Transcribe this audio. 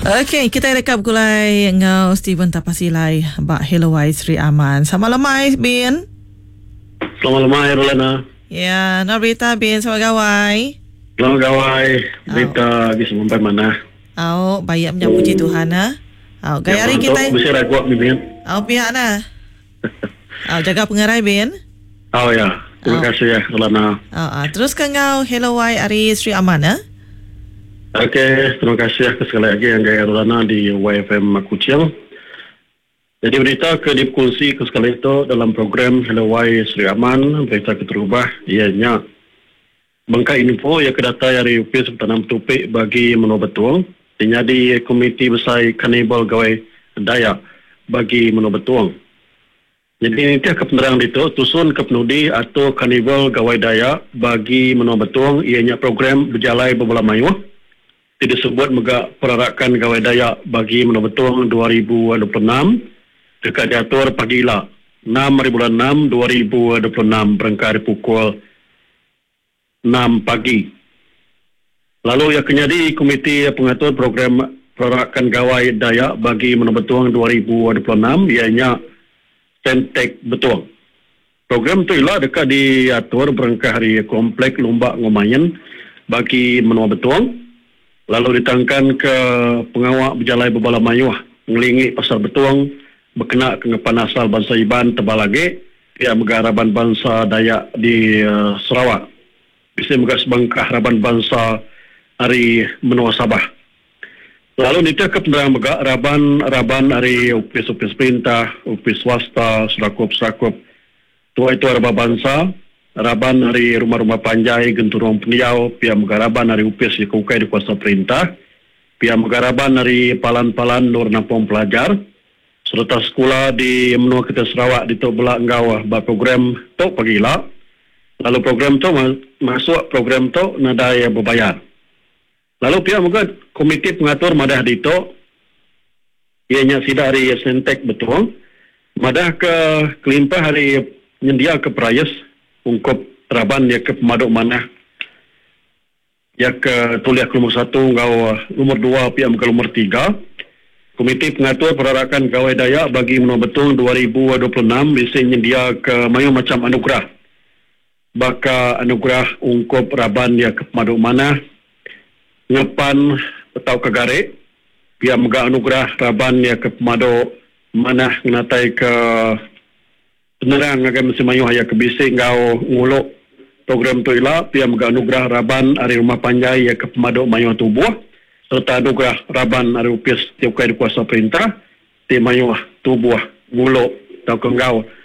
Okey, kita rekap gulai ngau Steven Tapasilai bak Helawai Sri Aman. Selamat lemai Bin. Selamat lemai Rolana. Ya, nak berita Bin sama gawai. Selamat gawai. Berita di sampai mana? Banyak puji Tuhan ha. Gaya hari kita. Mesti raguak ni Bin. Pihak nah. Jaga pengerai Bin. Ya. Terima kasih ya Rolana. Terus ke ngau Helawai Ari Sri Aman ha. Okey, terima kasih sekali lagi yang gaya Rolana di YFM Kuching. Jadi berita ke dikongsi ke sekali itu dalam program Hello Y Sri Aman, berita keterubah ianya bangkai info yang kedata dari UPS tanam topik bagi menua betuang di komiti besar kanibal gawai daya bagi menua betuang. Jadi ini ke penerang itu tusun ke penudi atau kanibal gawai daya bagi menua betuang ianya program berjalai beberapa mayuh disebut mega perarakan gawai daya bagi menua betuang 2026 dekat diatur pagila 6 bulan 6 2026 berangkat pukul 6 pagi. Lalu yang kenyadi komiti pengatur program perarakan gawai daya bagi menua betuang 2026 ianya Sentek Betuang. Program itu ialah dekat diatur berangkat hari komplek Lombak Ngomayan bagi menua betuang. Lalu ditangkan ke pengawak berjalai berbala mayuh mengelingi pasar betuang berkena kengepan asal bangsa Iban tebal lagi pihak megaraban bangsa Dayak di Sarawak bisa megah sebangkah raban bangsa hari menua Sabah. Lalu nita ke penerang megah raban hari upis perintah, upis swasta, serakup tua itu raban bangsa raban dari rumah-rumah panjai, genturung peniau, pihak megaraban dari upis di kukai di kuasa perintah, pihak megaraban dari palan-palan nur nampung pelajar, serta sekolah di menua kita Sarawak di Tok Belak Enggau, program Tok Pagila, lalu program Tok masuk program Tok nadai berbayar. Lalu pihak megah komiti pengatur madah di Tok, ianya sida hari Sentek Betuang, madah ke kelimpah hari nyendia ke Prayas, ungkap raban ya ke pemaduk mana ya ke tuliah ke nomor 1 ngau nomor 2 pihak ke nomor 3 komiti pengatur perarakan gawai daya bagi menua betuang 2026 bising dia ke mayu macam anugerah baka anugerah ungkap raban ya ke pemaduk mana ngepan atau kegare pihak mega anugerah raban ya ke pemaduk mana ngatai ke penerang akan mesti mayuh ya kebisik ngau nguluk program tu ialah pihak mega anugerah raban hari rumah panjai ya ke pemaduk mayuh tubuh serta anugerah raban hari upis tiap kali kuasa perintah ti mayuh tubuh nguluk atau ke ngau